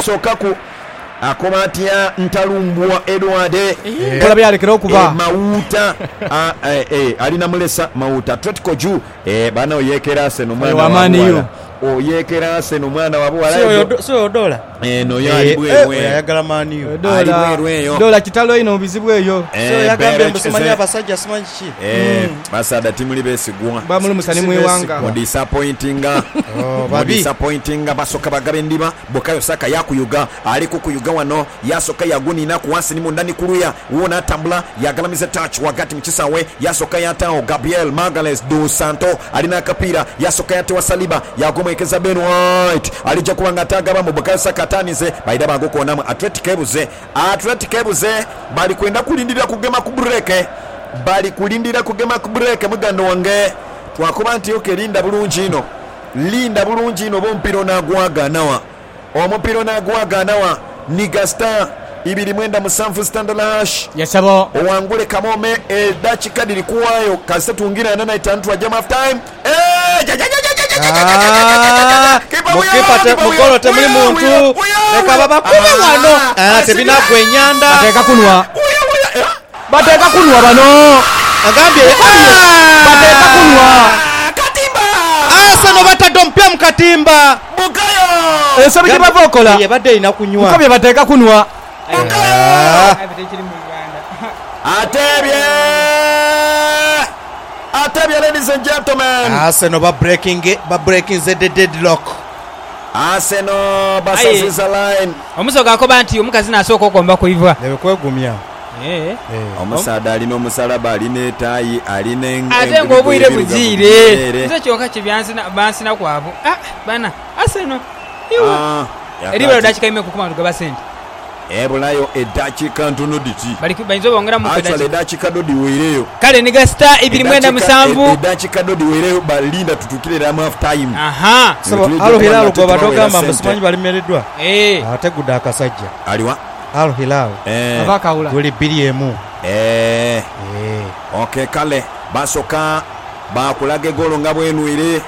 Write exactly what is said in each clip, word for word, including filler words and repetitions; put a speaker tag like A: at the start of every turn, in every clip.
A: sokaku akomatya ntalumbwa Edward
B: kola byalekera okuba
A: mauta alina mulesa mauta Atletico Ju bana oyekera Arsenal mwana
B: wa mani
A: oyekera Arsenal mwana wabwala
C: sio dola
A: eno yalibwe
C: yagala mani
B: dola dola kitalo ino bizibwe eyo
C: sio yagambe mbusumanya abasajja simanyi ki
A: eh basada timu libesigwa
B: ba muri musani mwewanga
A: mo disappointing mo disappointing basoka bagabe ndiba Bukayo Saka yakuyuga ali kukuyuga wano yasoka yaguni na kuwansi ni mundani kuruya uona atambula yagalamiza touch wakati mchisawe yasoka yatao Gabriel Magalhaes dos Santos alina kapira yasoka yatewa Saliba yagomekeza Ben White alija kubanga tagaba mu Bukayo Saka tanize baida bagoko na Athletic Ebuze Athletic Ebuze bali kwenda kulindira kugema ku break bali kulindira kugema ku break mugando wange twakuba nti okelinda bulungi ino linda bulungi ino bompiro nagwaga nawa omupiro nagwaga nawa ni Gaston ibiri mwenda musanfu Standalash
B: yasabo
A: owangule kamome e dachi kadiri kuwayo kasatu ngira nana itantu wa jam half time eh
C: mukipa te mukolo te muri muntu leka baba kuba wano ah tebina gwenyanda
B: bateka kunwa bateka kunwa bano
C: agambye
B: bateka kunwa
C: katimba Arsenal batadompya mukatimba
A: Bukayo
B: ese biki bavokola
C: ye badde ina kunywa
B: mukobye bateka kunwa
A: atebye atebye ladies and gentlemen
C: Arsenal ba breaking ba breaking the deadlock
A: Arsenal basaziza line
D: omusoga akoba nti omukazi nasooka okugomba kuivwa
C: lebe kwegumya
D: eh
A: omusada alina omusalaba alina etayi alina
D: ate ng'obwire buzire nze kyokka kibyansina bansina kwabo ah bana Arsenal
A: ah
D: eribero dakika ime kukuma lugaba sente
A: ebulayo edakika ntono diti
D: bali bayinzo bongera mu
A: edakika edakika dodi wereyo
D: kale ni Gaston ibiri mwenda musanvu
A: edakika dodi wereyo balinda tutukire ya half time
D: aha
C: so Al Hilal go badoga mbamusimanyi balimeredwa
D: eh
C: ate guda akasajja
A: aliwa
C: Al Hilal
A: eh
B: abakaula
C: goli bili emu
A: eh
C: eh
A: okay kale basoka bakulaga egolo ngabwenwire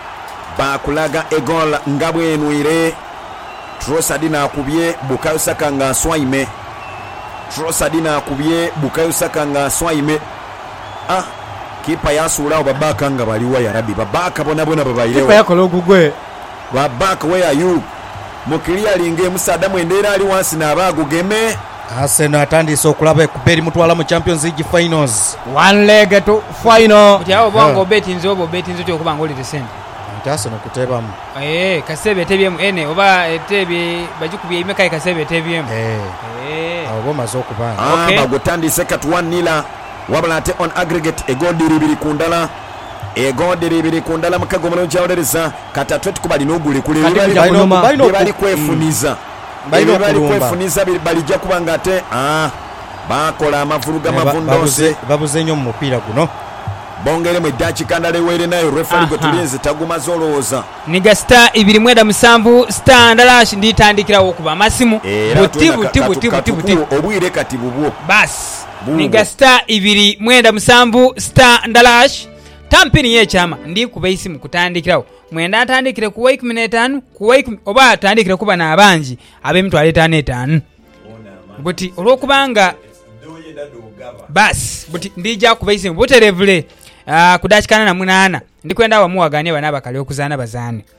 A: bakulaga egol ngabwenwire Trosadina akubye Bukayo Saka nga swaime Trosadina akubye Bukayo Saka nga swaime ah kipa yasula babaka nga baliwa ya rabbi babaka bona bona babayirewa
B: kipa yakola ogugwe
A: babaka where are you mukilia linge musada mwendera ali wansi na abagugeme
C: Arsenal atandise okulaba ekuberi mutwala mu Champions League finals
B: one leg to final
D: mutiawo bongo beti nzobo beti nzoto okubanga oli descent
C: Arsenal kutebamu
D: eh kasebe tebyemu ene oba etebye bajikubye imeka kasebe tebyemu
C: eh
D: eh
C: abo mazo kubana
A: ah
D: okay.
A: bagutandise kat one nil wabalate on aggregate egodi ribiri kundala egodi ribiri kundala mukagomero jawdereza kata Atletico bali nogule kule bali kwefuniza bali kwefuniza bali jakubanga ate ah bakola amavuruga mavundose
C: babuze nnyo mu mupiira guno
A: bongere mu dakika ndale were nayo referee gotulinze taguma zolooza
D: ni Gaston ibiri mwenda musanvu Standalash nditandikirawo okuba amasimu butibu tibu tibu tibu tibu
A: obwire kati bubwo
D: bas ni Gaston ibiri mwenda musanvu Standalash tampini yechama ndi kuba isimu kutandikirawo mwenda atandikire kuwa ikumi n'etaano kuwa ikumi oba atandikire kuba nabangi ab'emitwalo etaano etaano buti olwokubanga bas buti ndija kuba isimu buterevule Uh, kudachikana na munana ndikwenda wamuwagania bana bakali okuzaana bazaane